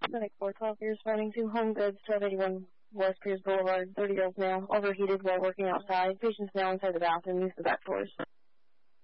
Clinic 412 is running to Home Goods, 1281 West Pierce Boulevard, 30-year-old male, overheated while working outside. Patient's now inside the bathroom. Use the back doors.